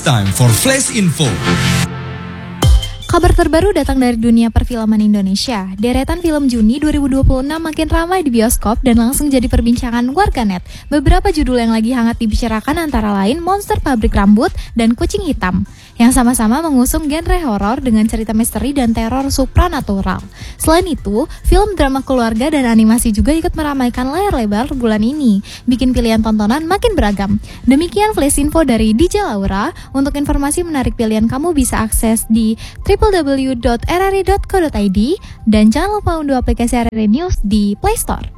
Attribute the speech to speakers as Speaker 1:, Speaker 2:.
Speaker 1: time for Flash Info.
Speaker 2: Kabar terbaru datang dari dunia perfilman Indonesia. Deretan film Juni 2026 makin ramai di bioskop dan langsung jadi perbincangan warganet. Beberapa judul yang lagi hangat dibicarakan antara lain Monster Pabrik Rambut dan Kucing Hitam, yang sama-sama mengusung genre horor dengan cerita misteri dan teror supranatural. Selain itu, film drama keluarga dan animasi juga ikut meramaikan layar lebar bulan ini, bikin pilihan tontonan makin beragam. Demikian Flash Info dari DJ Laura. Untuk informasi menarik pilihan kamu bisa akses di www.rri.co.id dan jangan lupa unduh aplikasi RRI News di Play Store.